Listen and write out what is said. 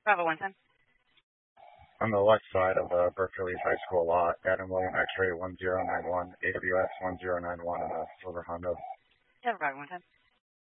Bravo 110. On the west side of Berkeley High School lot, Adam William X-ray 1091, AWS 1091 in a silver Honda. Yeah, Bravo 110.